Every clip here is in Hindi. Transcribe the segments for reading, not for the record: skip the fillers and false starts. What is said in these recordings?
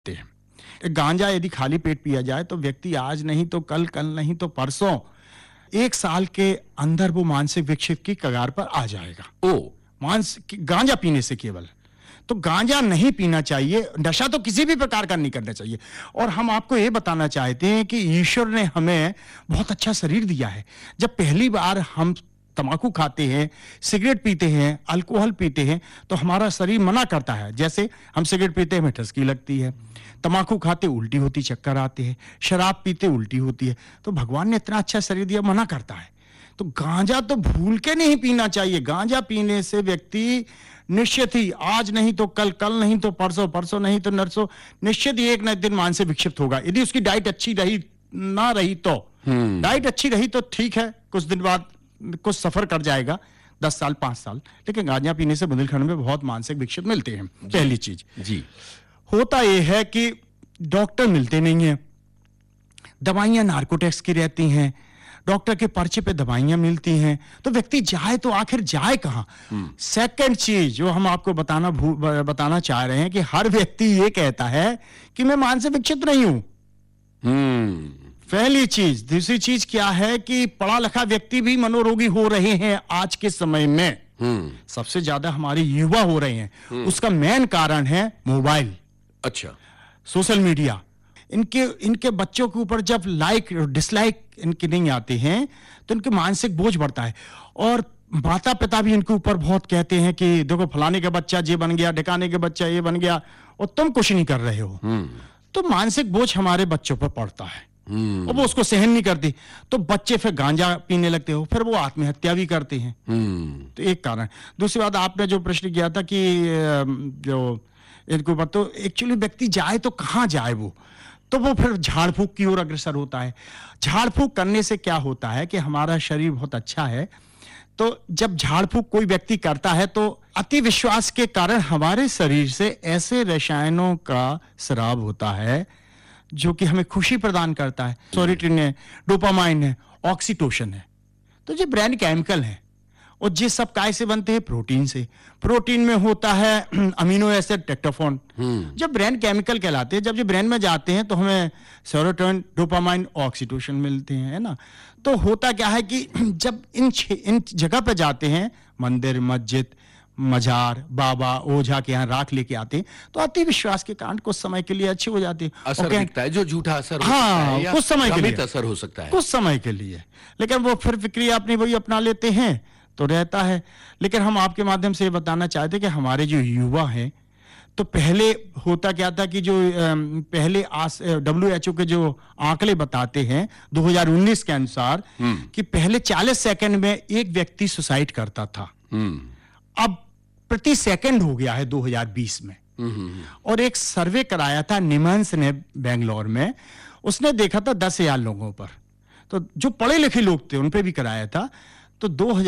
गांजा यदि खाली पेट पिया जाए तो व्यक्ति आज नहीं तो कल, कल नहीं तो परसों, 1 साल के अंदर वो मानसिक विक्षेप की कगार पर आ जाएगा। गांजा पीने से केवल। तो गांजा नहीं पीना चाहिए, नशा तो किसी भी प्रकार का नहीं करना चाहिए। और हम आपको ये बताना चाहते हैं कि ईश्वर ने हमें बहुत अच्छा शरीर दिया है। जब पहली बार हम तंबाकू खाते हैं, सिगरेट पीते हैं, अल्कोहल पीते हैं, तो हमारा शरीर मना करता है। जैसे हम सिगरेट पीते हैं, हमें ठसकी लगती है, तंबाकू खाते उल्टी होती, चक्कर आते हैं, शराब पीते उल्टी होती है। तो भगवान ने इतना अच्छा शरीर दिया, मना करता है। तो गांजा तो भूल के नहीं पीना चाहिए। गांजा पीने से व्यक्ति निश्चित ही आज नहीं तो कल, कल नहीं तो परसों, परसों नहीं तो नरसों, निश्चित ही एक न एक दिन मानसिक विक्षिप्त होगा। यदि उसकी डाइट अच्छी रही ना रही तो डाइट अच्छी रही तो ठीक है, कुछ दिन बाद कुछ सफर कर जाएगा, 10 साल 5 साल। लेकिन गांजा पीने से बुंदेलखंड में बहुत मानसिक विक्षिप्त मिलते हैं। पहली चीज जी होता यह है कि डॉक्टर मिलते नहीं है, दवाइयां नार्कोटिक्स की रहती हैं, डॉक्टर के पर्चे पे दवाइयां मिलती हैं, तो व्यक्ति जाए तो आखिर जाए कहां। सेकंड चीज जो हम आपको बताना चाह रहे हैं कि हर व्यक्ति ये कहता है कि मैं मानसिक विक्षिप्त नहीं हूं। पहली चीज। दूसरी चीज क्या है कि पढ़ा लिखा व्यक्ति भी मनोरोगी हो रहे हैं आज के समय में। सबसे ज्यादा हमारे युवा हो रहे हैं। उसका मेन कारण है मोबाइल, अच्छा, सोशल मीडिया। इनके बच्चों के ऊपर जब लाइक और डिसलाइक इनके नहीं आते हैं तो इनके मानसिक बोझ बढ़ता है। और माता पिता भी इनके ऊपर बहुत कहते हैं कि देखो फलाने का बच्चा ये बन गया, ढिकाने का बच्चा ये बन गया, और तुम कुछ नहीं कर रहे हो। तो मानसिक बोझ हमारे बच्चों पर पड़ता है और वो उसको सहन नहीं करती। तो बच्चे फिर गांजा पीने लगते हो, फिर वो आत्महत्या भी करते हैं। तो एक कारण। दूसरी बात, आपने जो प्रश्न किया था कि जो इनके ऊपर, तो एक्चुअली व्यक्ति जाए तो कहां जाए तो वो फिर झाड़ फूक की ओर अग्रसर होता है। झाड़ फूक करने से क्या होता है कि हमारा शरीर बहुत अच्छा है, तो जब झाड़ फूक कोई व्यक्ति करता है तो अति विश्वास के कारण हमारे शरीर से ऐसे रसायनों का स्राव होता है जो कि हमें खुशी प्रदान करता है। सेरोटोनिन है, डोपामाइन है, ऑक्सीटोसिन है। तो ये ब्रेन केमिकल है और ये सब काय से बनते हैं? प्रोटीन से। प्रोटीन में होता है अमीनो एसिड, ट्रिप्टोफैन। जब ब्रेन केमिकल कहलाते हैं, जब ये ब्रेन में जाते हैं तो हमें सेरोटोनिन, डोपामाइन, ऑक्सीटोसिन मिलते हैं, है ना। तो होता क्या है कि जब इन जगह पे जाते हैं, मंदिर, मस्जिद, मजार, बाबा, ओझा के यहाँ राख लेके आते हैं, तो अति विश्वास के कारण कुछ समय के लिए अच्छे हो जाते हैं। असर दिखता है, जो झूठा असर हो हाँ, सकता है, या कुछ समय के लिए असर हो सकता है, कुछ समय के लिए। लेकिन वो फिर प्रक्रिया अपनी वही अपना लेते हैं तो रहता है। लेकिन हम आपके माध्यम से ये बताना चाहते हैं कि हमारे जो युवा हैं, तो पहले होता क्या था कि जो पहले WHO के जो आंकड़े बताते हैं 2019 के अनुसार कि पहले 40 सेकंड में एक व्यक्ति सुसाइड करता था। अब प्रति सेकंड हो गया है 2020 में। और एक सर्वे कराया था निमंस ने बेंगलोर में, उसने देखा था 10,000 लोगों पर, तो जो पढ़े लिखे लोग थे उन पे भी कराया था, तो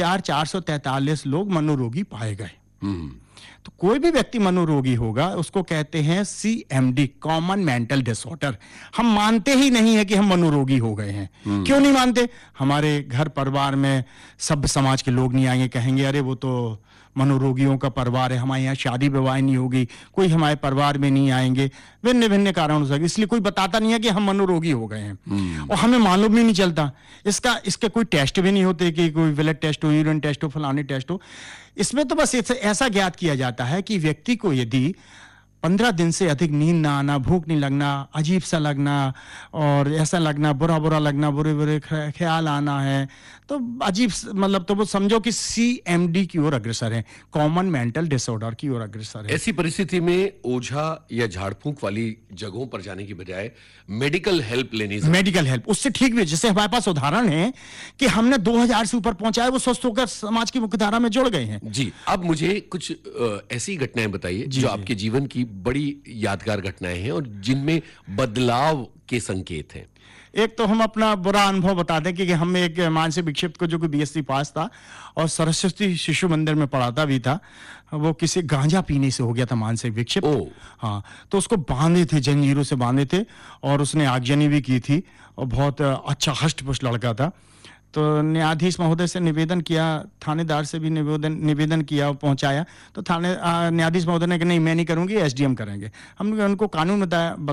2443 लोग मनोरोगी पाए गए। तो कोई भी व्यक्ति मनोरोगी होगा, उसको कहते हैं CMD, कॉमन मेंटल डिसऑर्डर। हम मानते ही नहीं है कि हम मनोरोगी हो गए हैं। क्यों नहीं मानते? हमारे घर परिवार में सब समाज के लोग नहीं आएंगे, कहेंगे अरे वो तो मनोरोगियों का परिवार है, हमारे यहाँ शादी विवाह नहीं होगी, कोई हमारे परिवार में नहीं आएंगे, भिन्न भिन्न कारण हो सके। इसलिए कोई बताता नहीं है कि हम मनोरोगी हो गए हैं और हमें मालूम भी नहीं चलता। इसके कोई टेस्ट भी नहीं होते कि कोई ब्लड टेस्ट हो, यूरिन टेस्ट हो, फलाने टेस्ट हो। इसमें तो बस ऐसा ज्ञात किया जाता है कि व्यक्ति को यदि 15 दिन से अधिक नींद ना आना, भूख नहीं लगना, अजीब सा लगना और ऐसा लगना, बुरा बुरा लगना, बुरे बुरे ख्याल आना है, तो अजीब मतलब तो वो समझो कि CMD की ओर अग्रसर है, कॉमन मेंटल डिसऑर्डर की ओर अग्रसर है। ऐसी परिस्थिति में ओझा या झाड़ फूंक वाली जगहों पर जाने की बजाय मेडिकल हेल्प लेनी चाहिए। मेडिकल हेल्प उससे ठीक भी। जैसे हमारे पास उदाहरण है कि हमने 2000 से ऊपर पहुंचाए, वो स्वस्थ होकर समाज की मुख्यधारा में जुड़ गए हैं। जी, अब मुझे कुछ ऐसी घटनाएं बताइए जो आपके जीवन की बड़ी यादगार घटनाएं हैं और जिनमें बदलाव के संकेत हैं। एक तो हम अपना बुरा अनुभव बता दें कि हम एक मानसिक विक्षिप्त को, जो कि BSc पास था और सरस्वती शिशु मंदिर में पढ़ाता भी था, वो किसी गांजा पीने से हो गया था मानसिक विक्षिप्त। हाँ, तो उसको बांधे थे, जंजीरों से बांधे थे और उसने आगजनी भी की थी और बहुत अच्छा हष्ट पुष्ट लड़का था। तो न्यायाधीश महोदय से निवेदन किया, थानेदार से भी निवेदन किया और पहुंचाया, तो न्यायाधीश महोदय ने कि नहीं मैं नहीं करूंगी, एसडीएम करेंगे। हमने उनको कानून बताया,